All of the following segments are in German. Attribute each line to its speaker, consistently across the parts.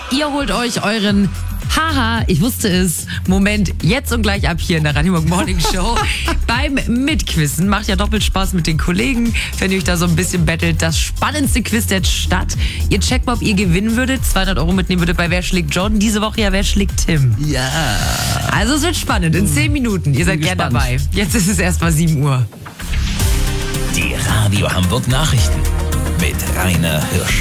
Speaker 1: Ihr holt euch euren Haha, ich wusste es. Moment, jetzt und gleich ab hier in der Radio Morning Show. Beim Mitquissen macht ja doppelt Spaß mit den Kollegen, wenn ihr euch da so ein bisschen battelt. Das spannendste Quiz der Stadt. Ihr checkt mal, ob ihr gewinnen würdet, 200 € mitnehmen würdet bei Wer schlägt John. Diese Woche ja Wer schlägt Tim.
Speaker 2: Ja.
Speaker 1: Also es wird spannend, in 10 Minuten. Ihr seid gern dabei. Jetzt ist es erst mal 7 Uhr.
Speaker 3: Die Radio Hamburg Nachrichten mit Rainer Hirsch.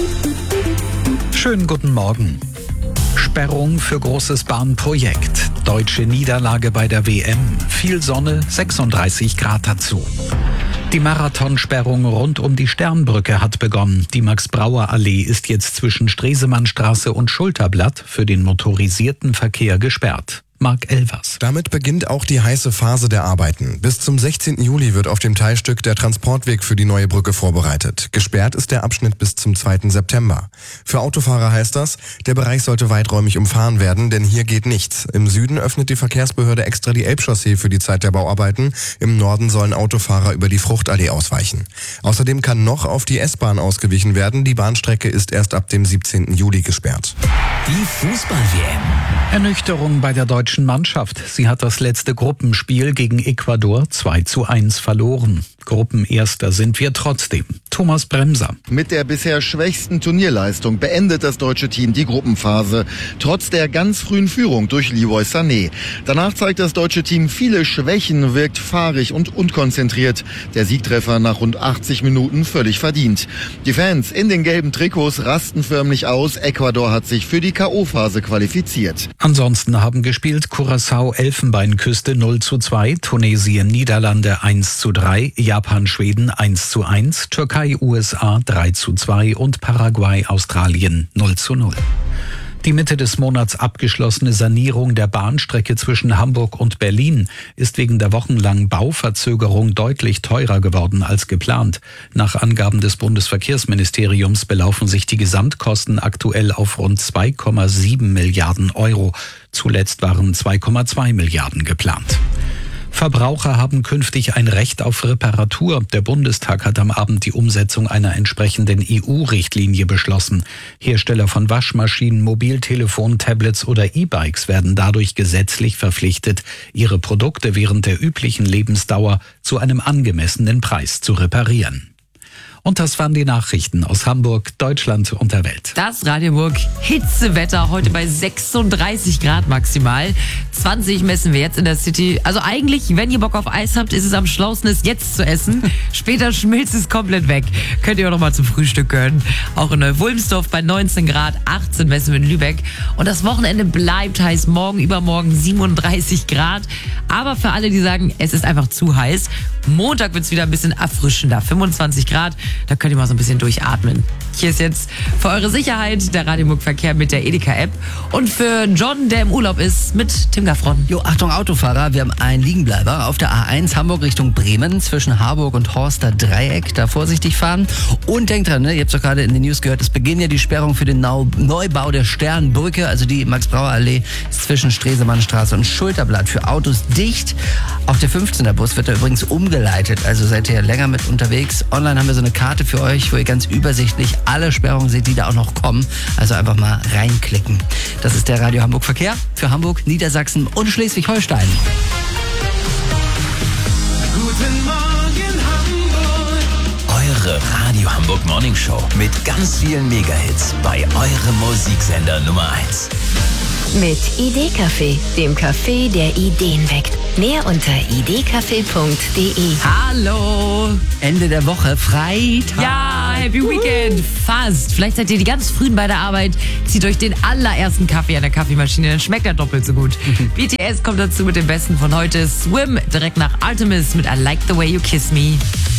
Speaker 4: Schönen guten Morgen. Sperrung für großes Bahnprojekt. Deutsche Niederlage bei der WM. Viel Sonne, 36 Grad dazu. Die Marathonsperrung rund um die Sternbrücke hat begonnen. Die Max-Brauer-Allee ist jetzt zwischen Stresemannstraße und Schulterblatt für den motorisierten Verkehr gesperrt. Marc Elvers.
Speaker 5: Damit beginnt auch die heiße Phase der Arbeiten. Bis zum 16. Juli wird auf dem Teilstück der Transportweg für die neue Brücke vorbereitet. Gesperrt ist der Abschnitt bis zum 2. September. Für Autofahrer heißt das, der Bereich sollte weiträumig umfahren werden, denn hier geht nichts. Im Süden öffnet die Verkehrsbehörde extra die Elbchaussee für die Zeit der Bauarbeiten. Im Norden sollen Autofahrer über die Fruchtallee ausweichen. Außerdem kann noch auf die S-Bahn ausgewichen werden. Die Bahnstrecke ist erst ab dem 17. Juli gesperrt.
Speaker 3: Die Fußball-WM.
Speaker 4: Ernüchterung bei der deutschen Mannschaft. Sie hat das letzte Gruppenspiel gegen Ecuador 2:1 verloren. Gruppenerster sind wir trotzdem. Thomas Bremser.
Speaker 6: Mit der bisher schwächsten Turnierleistung beendet das deutsche Team die Gruppenphase. Trotz der ganz frühen Führung durch Leroy Sané. Danach zeigt das deutsche Team viele Schwächen, wirkt fahrig und unkonzentriert. Der Siegtreffer nach rund 80 Minuten völlig verdient. Die Fans in den gelben Trikots rasten förmlich aus. Ecuador hat sich für die K.O.-Phase qualifiziert.
Speaker 4: Ansonsten haben gespielt Curaçao Elfenbeinküste 0:2, Tunesien Niederlande 1:3, Japan Schweden 1:1, Türkei USA 3:2 und Paraguay Australien 0:0. Die Mitte des Monats abgeschlossene Sanierung der Bahnstrecke zwischen Hamburg und Berlin ist wegen der wochenlangen Bauverzögerung deutlich teurer geworden als geplant. Nach Angaben des Bundesverkehrsministeriums belaufen sich die Gesamtkosten aktuell auf rund 2,7 Milliarden Euro. Zuletzt waren 2,2 Milliarden geplant. Verbraucher haben künftig ein Recht auf Reparatur. Der Bundestag hat am Abend die Umsetzung einer entsprechenden EU-Richtlinie beschlossen. Hersteller von Waschmaschinen, Mobiltelefonen, Tablets oder E-Bikes werden dadurch gesetzlich verpflichtet, ihre Produkte während der üblichen Lebensdauer zu einem angemessenen Preis zu reparieren. Und das waren die Nachrichten aus Hamburg, Deutschland und der Welt.
Speaker 1: Das Radio Hamburg Hitzewetter heute bei 36 Grad maximal. 20 messen wir jetzt in der City. Also eigentlich, wenn ihr Bock auf Eis habt, ist es am schlausten, es jetzt zu essen. Später schmilzt es komplett weg. Könnt ihr auch noch mal zum Frühstück gönnen. Auch in Neu-Wulmsdorf bei 19 Grad, 18 messen wir in Lübeck. Und das Wochenende bleibt heiß. Morgen, übermorgen 37 Grad. Aber für alle, die sagen, es ist einfach zu heiß, Montag wird es wieder ein bisschen erfrischender. 25 Grad. Da könnt ihr mal so ein bisschen durchatmen. Hier ist jetzt für eure Sicherheit der Radio Hamburg Verkehr mit der Edeka-App. Und für John, der im Urlaub ist, mit Tim Gaffron.
Speaker 2: Jo, Achtung Autofahrer, wir haben einen Liegenbleiber auf der A1 Hamburg Richtung Bremen zwischen Harburg und Horster Dreieck. Da vorsichtig fahren. Und denkt dran, ne, ihr habt es doch gerade in den News gehört, es beginnt ja die Sperrung für den Neubau der Sternbrücke. Also die Max-Brauer-Allee ist zwischen Stresemannstraße und Schulterblatt für Autos dicht. Auch der 15er Bus wird da übrigens umgeleitet. Also seid ihr länger mit unterwegs. Online haben wir so eine Karte für euch, wo ihr ganz übersichtlich alle Sperrungen seht, die da auch noch kommen. Also einfach mal reinklicken. Das ist der Radio Hamburg Verkehr für Hamburg, Niedersachsen und Schleswig-Holstein.
Speaker 3: Guten Morgen Hamburg. Eure Radio Hamburg Morning Show mit ganz vielen Megahits bei eurem Musiksender Nummer 1.
Speaker 7: Mit Idee-Café, dem Café, der Ideen weckt. Mehr unter idcafé.de.
Speaker 1: Hallo!
Speaker 2: Ende der Woche, Freitag.
Speaker 1: Ja, Happy Weekend! Fast. Vielleicht seid ihr die ganz frühen bei der Arbeit. Zieht euch den allerersten Kaffee an der Kaffeemaschine, dann schmeckt er doppelt so gut. BTS kommt dazu mit dem Besten von heute. Swim direkt nach Artemis mit I Like the Way You Kiss Me.